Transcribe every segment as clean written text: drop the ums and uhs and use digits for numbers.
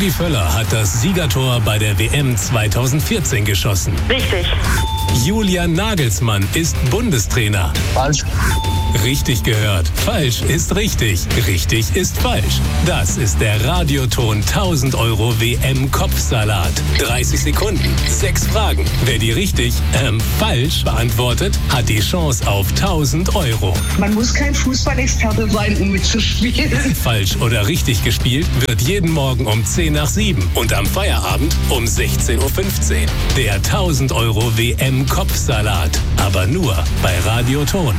Rudi Völler hat das Siegertor bei der WM 2014 geschossen. Richtig. Julian Nagelsmann ist Bundestrainer. Falsch. Richtig gehört. Falsch ist richtig. Richtig ist falsch. Das ist der Radioton 1000 € WM-Kopfsalat. 30 Sekunden, 6 Fragen. Wer die richtig, falsch beantwortet, hat die Chance auf 1000 €. Man muss kein Fußballexperte sein, um mitzuspielen. Falsch oder richtig gespielt wird jeden Morgen um 10 nach 7 und am Feierabend um 16:15 Uhr. Der 1000 € WM-Kopfsalat. Aber nur bei Radioton.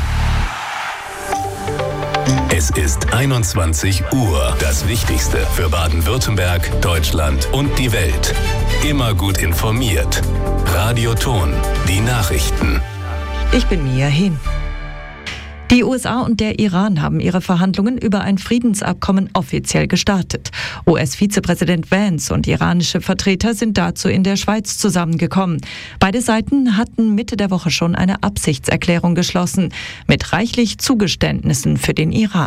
Es ist 21 Uhr. Das Wichtigste für Baden-Württemberg, Deutschland und die Welt. Immer gut informiert. Radioton. Die Nachrichten. Ich bin Mia Hehn. Die USA und der Iran haben ihre Verhandlungen über ein Friedensabkommen offiziell gestartet. US-Vizepräsident Vance und iranische Vertreter sind dazu in der Schweiz zusammengekommen. Beide Seiten hatten Mitte der Woche schon eine Absichtserklärung geschlossen, mit reichlich Zugeständnissen für den Iran.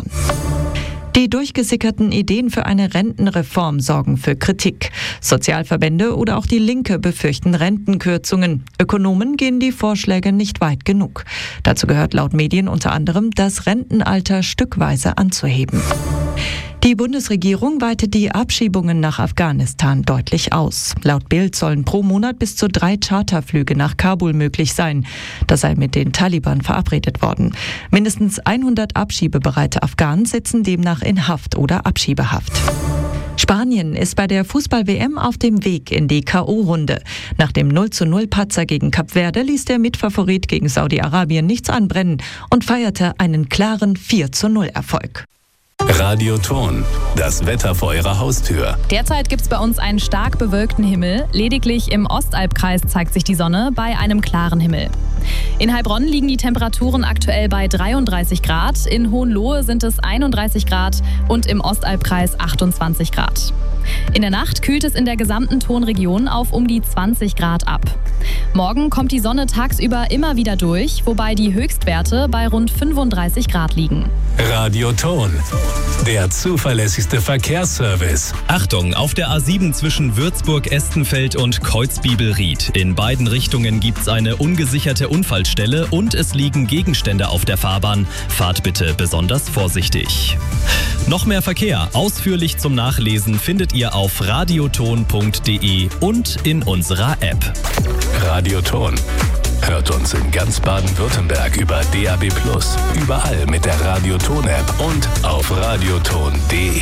Die durchgesickerten Ideen für eine Rentenreform sorgen für Kritik. Sozialverbände oder auch die Linke befürchten Rentenkürzungen. Ökonomen gehen die Vorschläge nicht weit genug. Dazu gehört laut Medien unter anderem, das Rentenalter stückweise anzuheben. Die Bundesregierung weitet die Abschiebungen nach Afghanistan deutlich aus. Laut Bild sollen pro Monat bis zu 3 Charterflüge nach Kabul möglich sein. Das sei mit den Taliban verabredet worden. Mindestens 100 abschiebebereite Afghanen sitzen demnach in Haft oder Abschiebehaft. Spanien ist bei der Fußball-WM auf dem Weg in die K.O.-Runde. Nach dem 0:0-Patzer gegen Kap Verde ließ der Mitfavorit gegen Saudi-Arabien nichts anbrennen und feierte einen klaren 4:0-Erfolg. Radioton. Das Wetter vor Ihrer Haustür. Derzeit gibt es bei uns einen stark bewölkten Himmel. Lediglich im Ostalbkreis zeigt sich die Sonne bei einem klaren Himmel. In Heilbronn liegen die Temperaturen aktuell bei 33 Grad. In Hohenlohe sind es 31 Grad und im Ostalbkreis 28 Grad. In der Nacht kühlt es in der gesamten Tonregion auf um die 20 Grad ab. Morgen kommt die Sonne tagsüber immer wieder durch, wobei die Höchstwerte bei rund 35 Grad liegen. Radioton. Der zuverlässigste Verkehrsservice. Achtung, auf der A7 zwischen Würzburg-Estenfeld und Kreuzbibelried. In beiden Richtungen gibt's eine ungesicherte Unfallstelle und es liegen Gegenstände auf der Fahrbahn. Fahrt bitte besonders vorsichtig. Noch mehr Verkehr, ausführlich zum Nachlesen, findet ihr auf radioton.de und in unserer App. Radioton. Hört uns in ganz Baden-Württemberg über DAB+, überall mit der Radioton-App und auf radioton.de.